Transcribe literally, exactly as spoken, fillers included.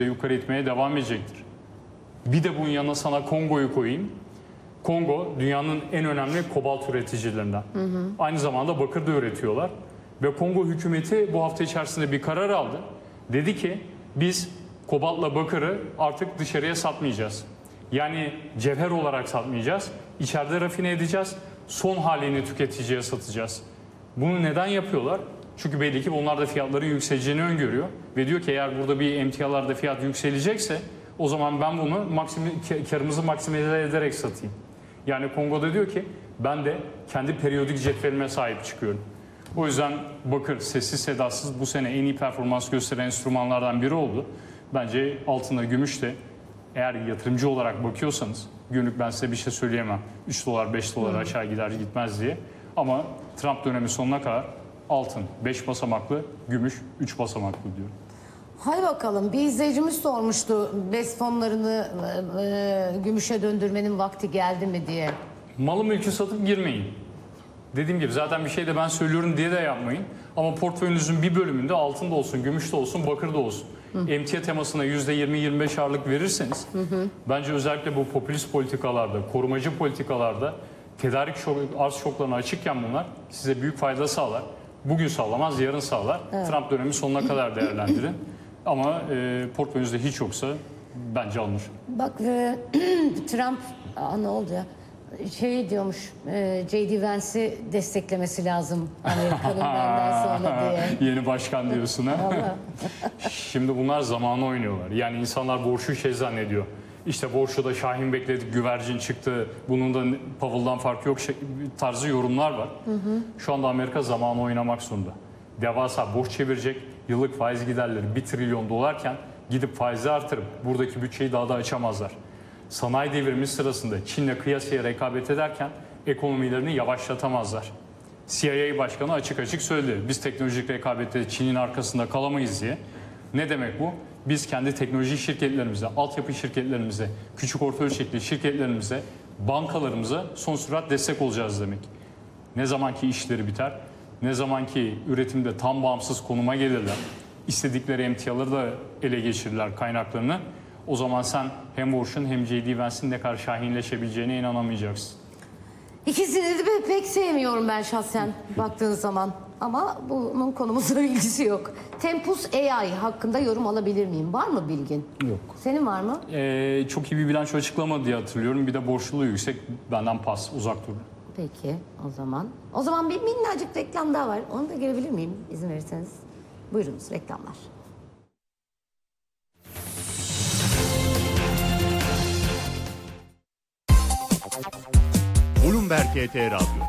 yukarı itmeye devam edecektir. Bir de bunun yanına sana Kongo'yu koyayım. Kongo dünyanın en önemli kobalt üreticilerinden. Hı hı. Aynı zamanda bakır da üretiyorlar. Ve Kongo hükümeti bu hafta içerisinde bir karar aldı. Dedi ki biz kobaltla bakırı artık dışarıya satmayacağız. Yani cevher olarak satmayacağız. İçeride rafine edeceğiz. Son halini tüketiciye satacağız. Bunu neden yapıyorlar? Çünkü belli ki onlar da fiyatların yükseleceğini öngörüyor. Ve diyor ki eğer burada bir emtialarda fiyat yükselecekse o zaman ben bunu maksimi, karımızı maksimize ederek satayım. Yani Kongo'da diyor ki ben de kendi periyodik cetvelime sahip çıkıyorum. O yüzden bakır sessiz sedasız bu sene en iyi performans gösteren enstrümanlardan biri oldu. Bence altınla gümüş de eğer yatırımcı olarak bakıyorsanız günlük ben size bir şey söyleyemem. üç dolar beş dolar aşağı gider gitmez diye. Ama Trump dönemi sonuna kadar altın beş basamaklı, gümüş üç basamaklı diyor. Hay bakalım, bir izleyicimiz sormuştu BES fonlarını e, gümüşe döndürmenin vakti geldi mi diye. Malı mülkü satıp girmeyin. Dediğim gibi zaten bir şey de ben söylüyorum diye de yapmayın. Ama portföyünüzün bir bölümünde altın da olsun, gümüş de olsun, bakır da olsun. Hı. Emtia temasına yüzde yirmi yirmi beş ağırlık verirseniz hı hı. bence özellikle bu popülist politikalarda, korumacı politikalarda tedarik şok, arz şoklarına açıkken bunlar size büyük fayda sağlar. Bugün sağlamaz, yarın sağlar. Evet. Trump dönemi sonuna kadar değerlendirin. Ama e, portföyünüzde hiç yoksa bence alınır. Bak e, Trump aa, ne oldu ya? Şey diyormuş, e, J D Vance'i desteklemesi lazım Amerika'nın benden sonra diye. Yeni başkan diyorsun ha? Şimdi bunlar zamanı oynuyorlar. Yani insanlar borçlu şey zannediyor. İşte borçluda Şahin bekledik, güvercin çıktı. Bunun da Powell'dan farkı yok şey, tarzı yorumlar var. Hı hı. Şu anda Amerika zamanı oynamak zorunda. Devasa borç çevirecek, yıllık faiz giderleri bir trilyon dolarken gidip faizi artırıp buradaki bütçeyi daha da açamazlar. Sanayi devrimi sırasında Çin'le kıyasıya rekabet ederken ekonomilerini yavaşlatamazlar. C I A Başkanı açık açık söyledi. Biz teknolojik rekabette Çin'in arkasında kalamayız diye. Ne demek bu? Biz kendi teknoloji şirketlerimize, altyapı şirketlerimize, küçük orta ölçekli şirketlerimize, bankalarımıza son sürat destek olacağız demek. Ne zamanki işleri biter, ne zamanki üretimde tam bağımsız konuma gelirler, istedikleri emtiaları da ele geçirirler kaynaklarını, o zaman sen hem Borş'un hem J D Vance'in ne kadar şahinleşebileceğine inanamayacaksın. İkisini de pek sevmiyorum ben şahsen baktığın zaman. Ama bunun konumuzla ilgisi yok. Tempus A I hakkında yorum alabilir miyim? Var mı bilgin? Yok. Senin var mı? Ee, çok iyi bir bilanço açıklamadı diye hatırlıyorum. Bir de borçluluğu yüksek. Benden pas, uzak durun. Peki o zaman. O zaman bir minnacık reklam daha var. Onu da görebilir miyim izin verirseniz? Buyurunuz reklamlar. Bloomberg T T Radyo.